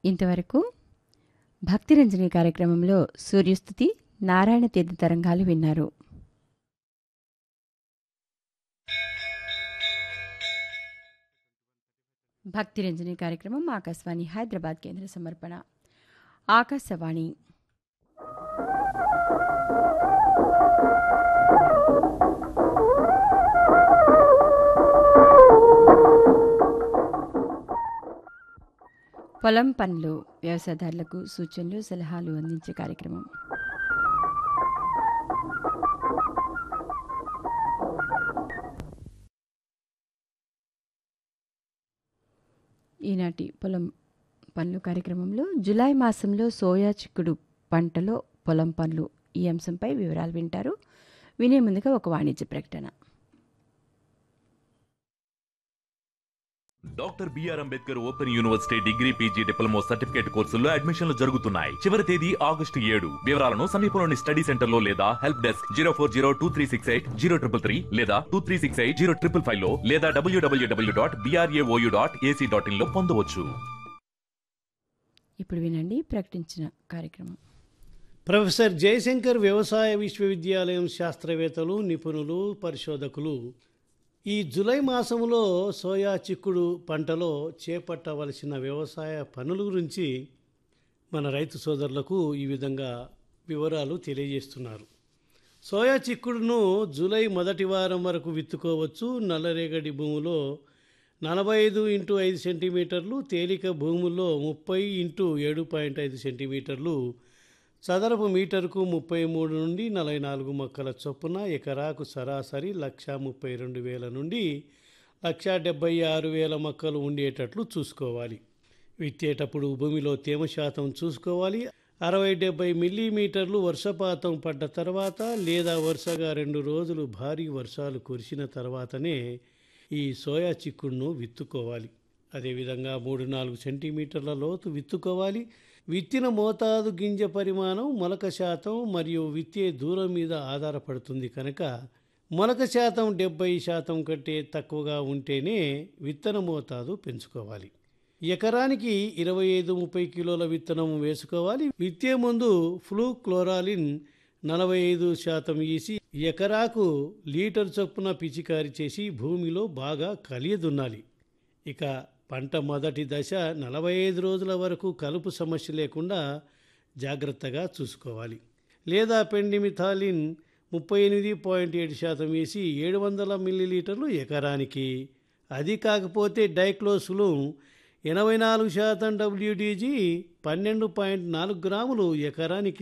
ఇంతవరకు భక్తిరంజని కార్యక్రమంలో సూర్యస్తుతి నారాయణ తీర్థ తరంగాలు విన్నారు. భక్తిరంజని కార్యక్రమం ఆకాశవాణి హైదరాబాద్ కేంద్ర సమర్పణ. ఆకాశవాణి పొలం పనులు, వ్యవసాయదారులకు సూచనలు సలహాలు అందించే కార్యక్రమం. ఈనాటి పొలం పనులు కార్యక్రమంలో జులై మాసంలో సోయా చిక్కుడు పంటలో పొలం పనులు ఈ అంశంపై వివరాలు వింటారు. వినే ముందుగా ఒక వాణిజ్య ప్రకటన. Doctor BR Ambedkar open university degree PG diploma certificate కోర్సుల్లో అడ్మిషన్లు జరుగుతున్నాయి. చివరి తేదీ August 7. వివరాలను సమీపంలోని స్టడీ సెంటర్ లో లేదా హెల్ప్ డెస్క్ 04023680333 లేదా 23680555 లో లేదా www.brao.ac.in లో పొందవచ్చు. ఇప్పుడు వినండి ప్రకటించిన కార్యక్రమం. ప్రొఫెసర్ జయశంకర్ వ్యవసాయ విశ్వవిద్యాలయం శాస్త్రవేత్తలు, నిపుణులు, పరిశోధకులు ఈ జూలై మాసంలో సోయా చిక్కుడు పంటలో చేపట్టవలసిన వ్యవసాయ పనుల గురించి మన రైతు సోదరులకు ఈ విధంగా వివరాలు తెలియజేస్తున్నారు. సోయా చిక్కుడును జూలై మొదటి వారం వరకు విత్తుకోవచ్చు. నల్లరేగడి భూములో 45 x 5 సెంటీమీటర్లు, తేలిక భూముల్లో 30 x 7.5 సెంటీమీటర్లు, చదరపు మీటరుకు 33 నుండి 44 మొక్కల చొప్పున ఎకరాకు సరాసరి 1,32,000 నుండి 1,76,000 మొక్కలు ఉండేటట్లు చూసుకోవాలి. విత్తేటప్పుడు భూమిలో తేమ శాతం చూసుకోవాలి. 60-70 మిల్లీమీటర్లు వర్షపాతం పడ్డ తర్వాత లేదా వరుసగా 2 రోజులు భారీ వర్షాలు కురిసిన తర్వాతనే ఈ సోయా చిక్కుడును విత్తుకోవాలి. అదేవిధంగా 3-4 సెంటీమీటర్ల లోతు విత్తుకోవాలి. విత్తిన మోతాదు, గింజ పరిమాణం, మొలక శాతం మరియు విత్తే దూరం మీద ఆధారపడుతుంది కనుక మొలక శాతం 70% కంటే తక్కువగా ఉంటేనే విత్తన మోతాదు పెంచుకోవాలి. ఎకరానికి 25-30 కిలోల విత్తనం వేసుకోవాలి. విత్తే ముందు ఫ్లూక్లోరాలిన్ 45% ఈసి ఎకరాకు లీటర్ చొప్పున పిచికారి చేసి భూమిలో బాగా కలియదున్నాలి. ఇక పంట మొదటి దశ 45 రోజుల వరకు కలుపు సమస్య లేకుండా జాగ్రత్తగా చూసుకోవాలి. లేదా పెండిమిథాలిన్ 38.7% వేసి 700 మిల్లీలీటర్లు ఎకరానికి. అది కాకపోతే డైక్లోసులుమ్ 84% WDG 12.4 గ్రాములు ఎకరానికి